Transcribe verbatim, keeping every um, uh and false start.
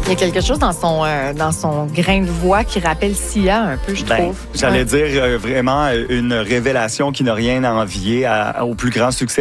Il y a quelque chose dans son, euh, dans son grain de voix qui rappelle Sia un peu, je Ben, trouve. J'allais Ouais. dire euh, vraiment une révélation qui n'a rien à envier à- au plus grand succès